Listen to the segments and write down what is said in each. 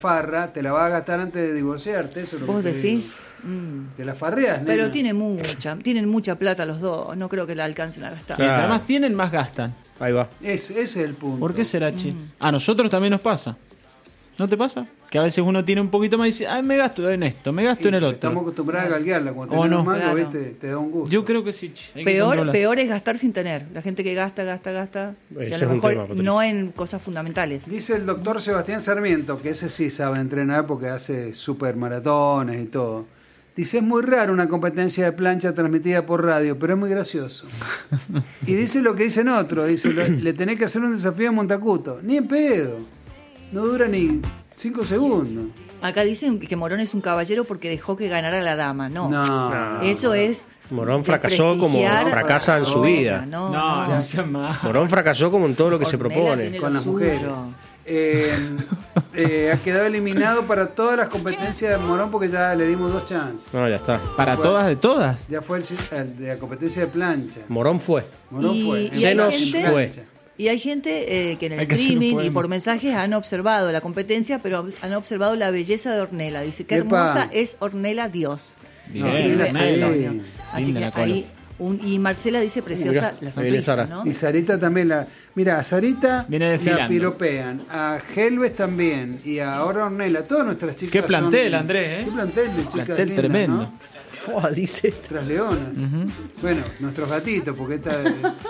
farra, te la vas a gastar antes de divorciarte. Eso es lo ¿Vos que te decís? digo. Te la farreas, nena. Pero tienen mucha plata los dos, no creo que la alcancen a gastar. Claro. Mientras más tienen, más gastan. Ahí va. Ese es el punto. ¿Por qué será, che? A nosotros también nos pasa. ¿No te pasa? Que a veces uno tiene un poquito más y dice, ay, me gasto en esto, me gasto en el otro. Estamos acostumbrados a galguearla. Cuando O tenemos no. más, Claro. ¿viste? Te da un gusto. Yo creo que sí, che. Hay que controlar. Peor es gastar sin tener. La gente que gasta. Y Ese a es lo un mejor tema, Patricia. no en cosas fundamentales. Dice el doctor Sebastián Sarmiento, que ese sí sabe entrenar porque hace super maratones y todo. Dice, es muy raro una competencia de plancha transmitida por radio, pero es muy gracioso. Y dice lo que dicen otros, dice, le tenés que hacer un desafío a Montacuto. Ni en pedo. No dura ni 5 segundos. Acá dicen que Morón es un caballero porque dejó que ganara la dama. No. No. Eso es. Morón fracasó como desprestigiar fracasa en su a la vida. otra. No sea más. Morón fracasó como en todo lo que se Ornella propone. tiene Con lo las mujeres. suyo. Ha quedado eliminado para todas las competencias de Morón porque ya le dimos 2 chances. No, ya está. Para Bueno. todas de todas. Ya fue el de la competencia de plancha. Morón fue. Morón Y- fue. y hay Senos gente- fue. Y hay gente que en el Hay que hacer un streaming y poema. por mensajes han observado la competencia, pero han observado la belleza de Ornella. Dice, qué Epa. hermosa es Ornella Dios. Bien, Escribe Ornella, Antonio. sí. Así Linda que la cola. ahí, y Marcela dice, preciosa Mirá, la ahí viene sonrisa, Sara. ¿no? Y Sarita también Mira, a Sarita Viene la desfilando. piropean, a Helves también, y ahora Ornella, todas nuestras chicas. Qué plantel, son- Andrés, ¿eh? Qué plantel de chicas Plantel lindas, tremendo. ¿no? Fua, dice. Nuestras leonas. Bueno, nuestros gatitos, porque esta...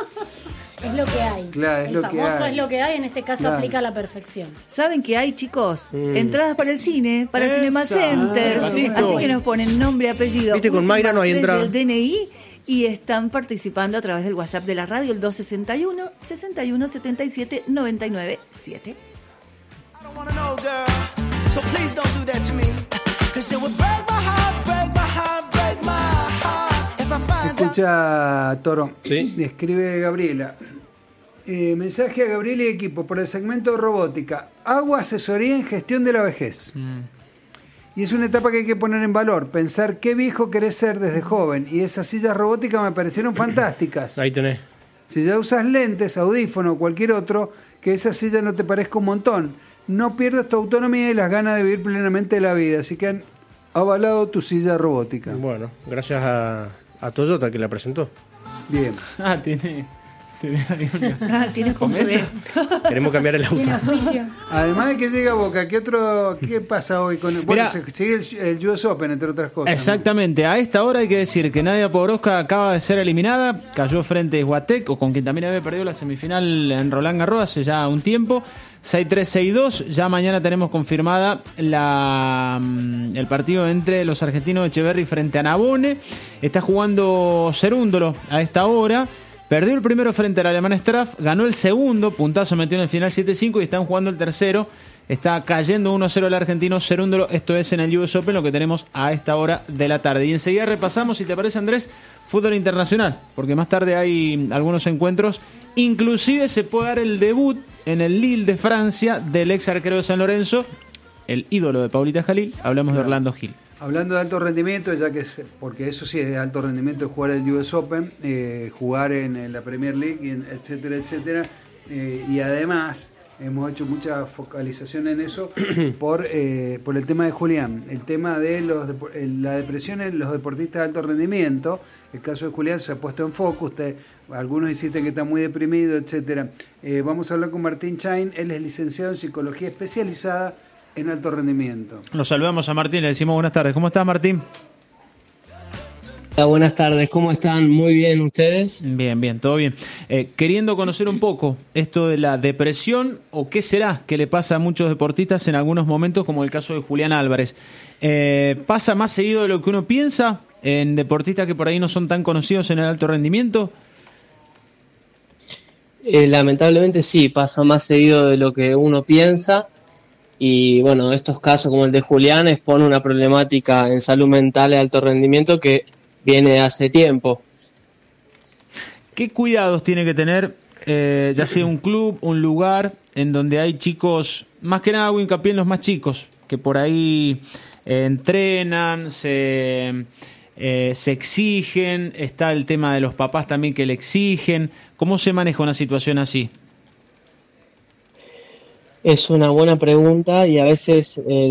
Es lo que hay. Claro, es el lo que famoso hay. es lo que hay, en este caso Claro. aplica a la perfección. ¿Saben que hay, chicos? Entradas para el cine, para Esa. Cinema Center. Gatito. Así que nos ponen nombre, apellido. Viste, con últimas Mayra no hay 3 entrada. del DNI y están participando a través del WhatsApp de la radio, el 261 61 77 99 7. I don't wanna know, girl. So please don't do that to me. 'Cause it would break my heart, break my heart, break my heart. If I find out. Escucha, Toro. Sí. Escribe Gabriela. Mensaje a Gabriela y equipo por el segmento de robótica. Hago asesoría en gestión de la vejez. Y es una etapa que hay que poner en valor. Pensar qué viejo querés ser desde joven. Y esas sillas robóticas me parecieron fantásticas. Ahí tenés. Si ya usas lentes, audífono o cualquier otro, que esa silla no te parezca un montón. No pierdas tu autonomía y las ganas de vivir plenamente la vida. Así que han avalado tu silla robótica. Bueno, gracias a Toyota que la presentó. Bien. Ah, tiene ahí Tienes consuelo. Queremos cambiar el auto. Tiene juicio. Además de que llega a Boca, ¿qué pasa hoy con bueno, Mirá. sigue el US Open, entre otras cosas? ¿no? Exactamente, a esta hora hay que decir que Nadia Podoroska acaba de ser eliminada, cayó frente a Swiatek, o con quien también había perdido la semifinal en Roland Garros hace ya un tiempo, 6-3, 6-2, ya mañana tenemos confirmada el partido entre los argentinos de Echeverri frente a Nabone, está jugando Cerúndolo a esta hora. Perdió el primero frente al alemán Straff, ganó el segundo, puntazo metió en el final 7-5 y están jugando el tercero. Está cayendo 1-0 el argentino Cerúndolo, esto es en el US Open, lo que tenemos a esta hora de la tarde. Y enseguida repasamos, si te parece Andrés, fútbol internacional, porque más tarde hay algunos encuentros. Inclusive se puede dar el debut en el Lille de Francia del ex arquero de San Lorenzo, el ídolo de Paulita Jalil, hablamos de Orlando Gil. Hablando de alto rendimiento, ya que porque eso sí es de alto rendimiento jugar el US Open, jugar en la Premier League, etcétera, etcétera. Y además hemos hecho mucha focalización en eso por el tema de Julián, el tema de la depresión en los deportistas de alto rendimiento. El caso de Julián se ha puesto en foco. Algunos insisten que está muy deprimido, etcétera. Vamos a hablar con Martín Chain, él es licenciado en psicología especializada en alto rendimiento. Nos saludamos a Martín, le decimos buenas tardes. ¿Cómo estás, Martín? Hola, buenas tardes, ¿cómo están? Muy bien, ¿ustedes? Bien, todo bien. Queriendo conocer un poco esto de la depresión, o qué será que le pasa a muchos deportistas en algunos momentos, como el caso de Julián Álvarez. ¿Pasa más seguido de lo que uno piensa en deportistas que por ahí no son tan conocidos en el alto rendimiento? Lamentablemente sí, pasa más seguido de lo que uno piensa. Y bueno, estos casos como el de Julián expone una problemática en salud mental de alto rendimiento que viene de hace tiempo. ¿Qué cuidados tiene que tener, ya sea un club, un lugar, en donde hay chicos, más que nada hago hincapié en los más chicos, que por ahí entrenan, se exigen, está el tema de los papás también que le exigen? ¿Cómo se maneja una situación así? Es una buena pregunta y a veces